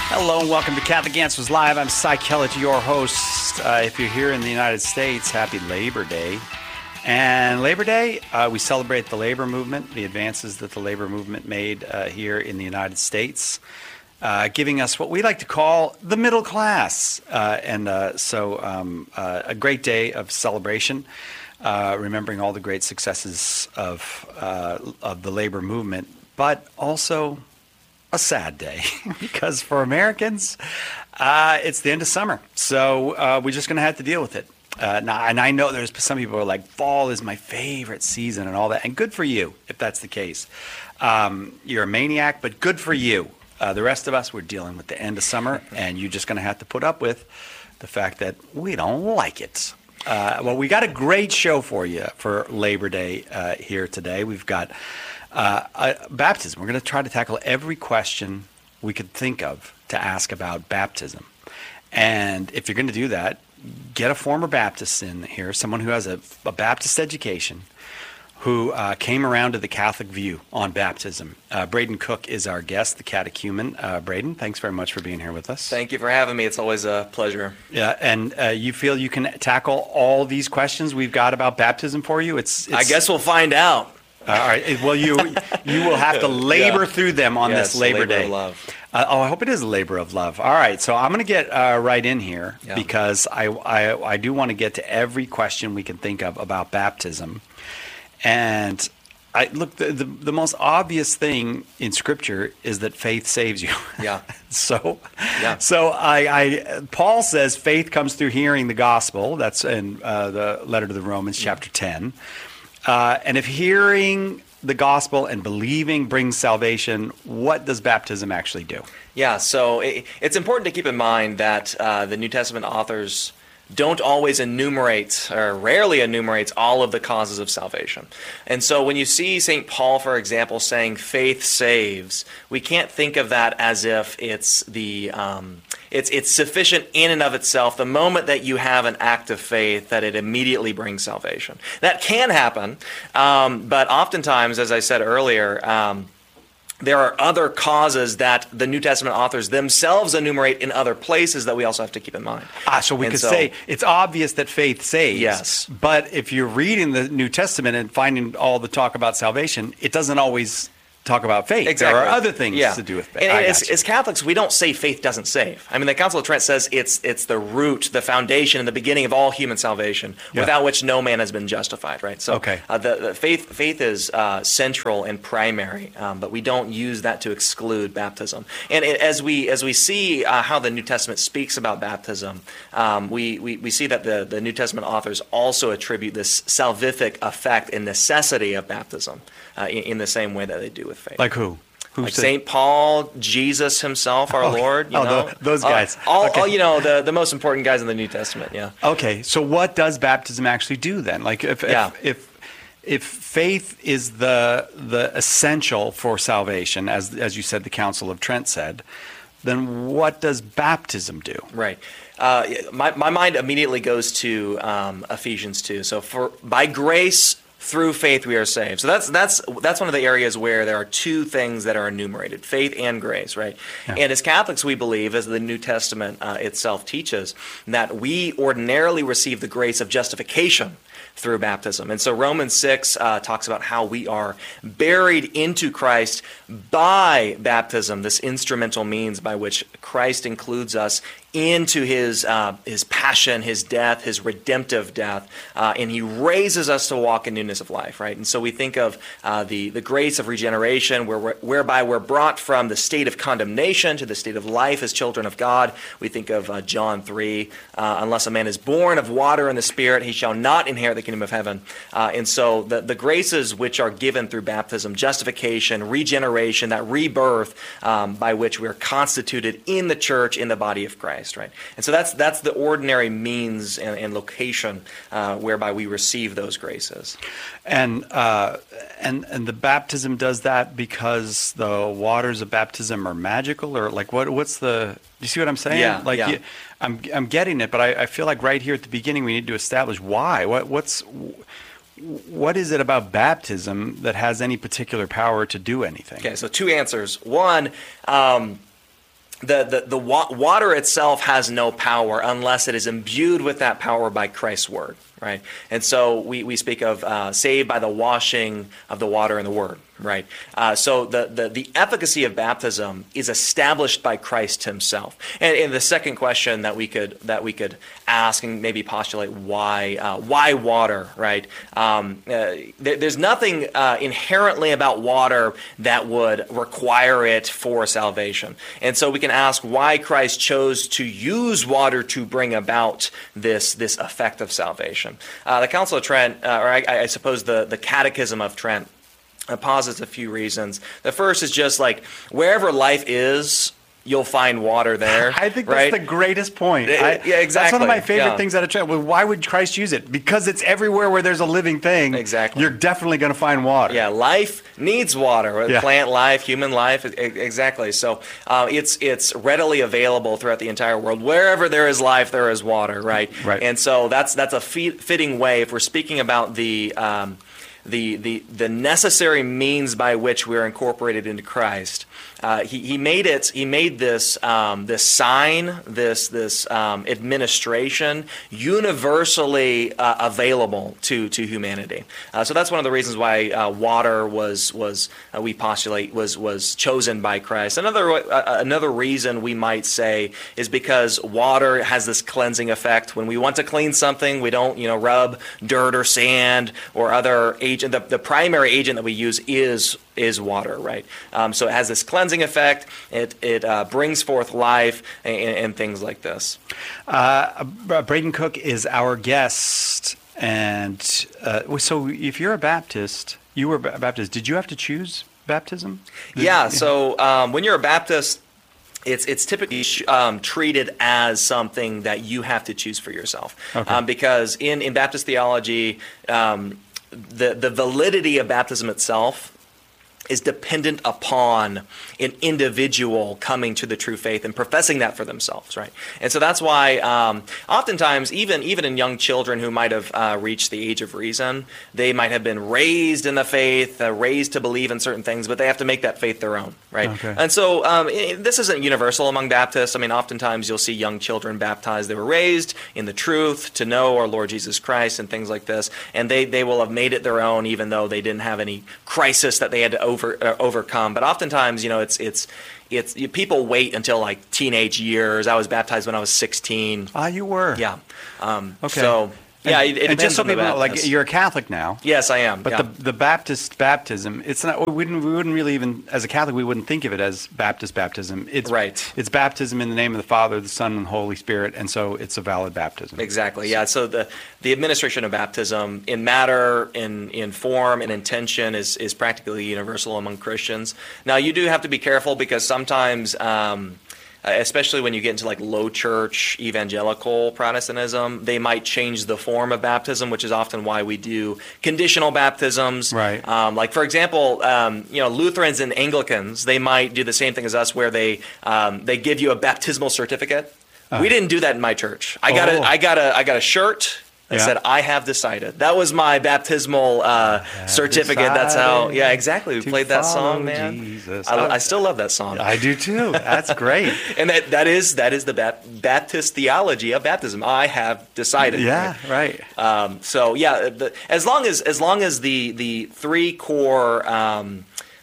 Hello and welcome to Catholic Answers Live. I'm Cy Kellett, your host. If you're here in the United States, happy Labor Day. And Labor Day, we celebrate the labor movement, the advances that the labor movement made here in the United States, giving us what we like to call the middle class. So a great day of celebration, remembering all the great successes of the labor movement, but also a sad day because for Americans, it's the end of summer. So we're just going to have to deal with it. Now, and I know there's some people who are like, fall is my favorite season and all that. And good for you if that's the case. You're a maniac, but good for you. The rest of us, we're dealing with the end of summer, and you're just going to have to put up with the fact that we don't like it. Well, we got a great show for you for Labor Day here today. We've got baptism. We're going to try to tackle every question we could think of to ask about baptism. And if you're going to do that, get a former Baptist in here, someone who has a Baptist education, who came around to the Catholic view on baptism. Braden Cook is our guest, the catechumen. Braden, thanks very much for being here with us. Thank you for having me. It's always a pleasure. Yeah, and you feel you can tackle all these questions we've got about baptism for you? I guess we'll find out. All right. Well, you will have to labor through them on this Labor Day. Of love. I hope it is a labor of love. All right. So I'm going to get right in here because I do want to get to every question we can think of about baptism. And look, the most obvious thing in Scripture is that faith saves you. Yeah. So Paul says faith comes through hearing the gospel. That's in the letter to the Romans, chapter 10. And if hearing the gospel and believing brings salvation, what does baptism actually do? Yeah, so it's important to keep in mind that the New Testament authors don't always enumerate, or rarely enumerates, all of the causes of salvation. And so when you see St. Paul, for example, saying faith saves, we can't think of that as if it's it's sufficient in and of itself, the moment that you have an act of faith, that it immediately brings salvation. That can happen, but oftentimes, as I said earlier, there are other causes that the New Testament authors themselves enumerate in other places that we also have to keep in mind. So we could say it's obvious that faith saves. Yes. But if you're reading the New Testament and finding all the talk about salvation, it doesn't always talk about faith. Exactly. There are other things to do with faith. And as Catholics, we don't say faith doesn't save. I mean, the Council of Trent says it's the root, the foundation, and the beginning of all human salvation, without which no man has been justified, right? So the faith is central and primary, but we don't use that to exclude baptism. And as we see how the New Testament speaks about baptism, we see that the New Testament authors also attribute this salvific effect and necessity of baptism in the same way that they do with faith. Like who? Like St. Paul, Jesus himself, our Lord. You know? Those guys. The most important guys in the New Testament, yeah. Okay, so what does baptism actually do then? Like if faith is the essential for salvation, as you said, the Council of Trent said, then what does baptism do? Right. My mind immediately goes to Ephesians 2. So by grace through faith we are saved. So that's one of the areas where there are two things that are enumerated, faith and grace, right? Yeah. And as Catholics, we believe, as the New Testament itself teaches, that we ordinarily receive the grace of justification through baptism. And so Romans 6 talks about how we are buried into Christ by baptism, this instrumental means by which Christ includes us into his passion, his death, his redemptive death, and he raises us to walk in newness of life, right? And so we think of the grace of regeneration, whereby we're brought from the state of condemnation to the state of life as children of God. We think of John 3, unless a man is born of water and the Spirit, he shall not inherit the kingdom of heaven. And so the graces which are given through baptism, justification, regeneration, that rebirth by which we are constituted in the church, in the body of Christ. Right, and so that's the ordinary means and location whereby we receive those graces. And the baptism does that because the waters of baptism are magical, or like what's the? Do you see what I'm saying? Yeah. I'm getting it, but I feel like right here at the beginning we need to establish why. What is it about baptism that has any particular power to do anything? Okay, so two answers. One. water itself has no power unless it is imbued with that power by Christ's word, right? And so we speak of saved by the washing of the water and the word, right? So the efficacy of baptism is established by Christ himself. And the second question that we could ask and maybe postulate, why water, right? There's nothing inherently about water that would require it for salvation. And so we can ask why Christ chose to use water to bring about this effect of salvation. The Council of Trent, or I suppose the Catechism of Trent, posits a few reasons. The first is just like wherever life is, you'll find water there. I think that's right? the greatest point. Yeah, exactly. That's one of my favorite things out of Trent. Well, why would Christ use it? Because it's everywhere where there's a living thing. Exactly. You're definitely going to find water. Yeah, life needs water. Yeah. Plant life, human life, exactly. So it's readily available throughout the entire world. Wherever there is life, there is water, right? Right. And so that's a fitting way if we're speaking about the necessary means by which we're incorporated into Christ. He made this sign, this administration universally available to humanity. So that's one of the reasons why water we postulate was chosen by Christ. Another reason we might say is because water has this cleansing effect. When we want to clean something, we don't rub dirt or sand or other agent. The primary agent that we use is water, right? So it has this cleansing effect. It brings forth life and things like this. Braden Cook is our guest, and so if you're a Baptist, you were a Baptist. Did you have to choose baptism? Yeah. So when you're a Baptist, it's typically treated as something that you have to choose for yourself, okay. Because in Baptist theology, the validity of baptism itself is dependent upon an individual coming to the true faith and professing that for themselves, right? And so that's why oftentimes, even in young children who might have reached the age of reason, they might have been raised in the faith, raised to believe in certain things, but they have to make that faith their own, right? Okay. And so this isn't universal among Baptists. I mean, oftentimes you'll see young children baptized. They were raised in the truth to know our Lord Jesus Christ and things like this, and they will have made it their own, even though they didn't have any crisis that they had to overcome. But oftentimes, it's people wait until like teenage years. I was baptized when I was 16. You were? Yeah. Okay. So yeah, it depends just so on the people know, like Baptist. you're a Catholic now. Yes, I am. But yeah. the Baptist baptism, it's not. We wouldn't really even, as a Catholic, we wouldn't think of it as Baptist baptism. It's right. It's baptism in the name of the Father, the Son, and the Holy Spirit, and so it's a valid baptism. Exactly. Yeah. So the administration of baptism in matter, in form, and intention is practically universal among Christians. Now you do have to be careful because sometimes. Especially when you get into like low church evangelical Protestantism, they might change the form of baptism, which is often why we do conditional baptisms. Right. Like for example, Lutherans and Anglicans, they might do the same thing as us, where they give you a baptismal certificate. We didn't do that in my church. I got a shirt. I said, I have decided. That was my baptismal certificate. That's how, yeah, exactly. We played that song, man. Jesus. I still love that song. I do too. That's great. And that is the Baptist theology of baptism. I have decided. Yeah, right. So yeah, as long as the three core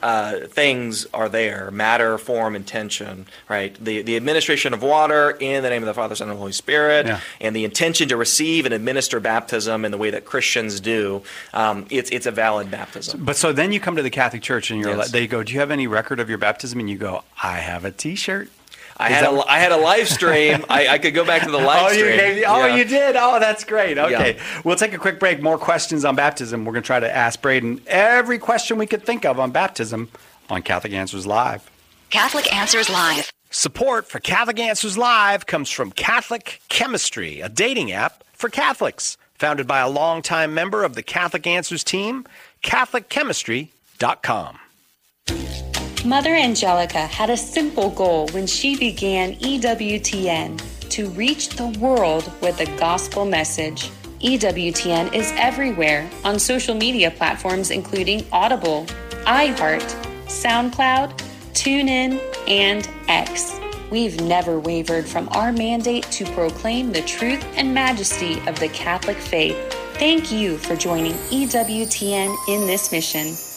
things are there: matter, form, intention, right? The administration of water in the name of the Father, Son, and Holy Spirit, and the intention to receive and administer baptism in the way that Christians do. It's a valid baptism. But so then you come to the Catholic Church and Yes. they go, "Do you have any record of your baptism?" And you go, "I have a T-shirt." I had a live stream. I could go back to the live stream. You did? Oh, that's great. Okay. Yeah. We'll take a quick break. More questions on baptism. We're going to try to ask Braden every question we could think of on baptism on Catholic Answers Live. Catholic Answers Live. Support for Catholic Answers Live comes from Catholic Chemistry, a dating app for Catholics. Founded by a longtime member of the Catholic Answers team, CatholicChemistry.com. Mother Angelica had a simple goal when she began EWTN: to reach the world with the gospel message. EWTN is everywhere on social media platforms including Audible, iHeart, SoundCloud, TuneIn, and X. We've never wavered from our mandate to proclaim the truth and majesty of the Catholic faith. Thank you for joining EWTN in this mission.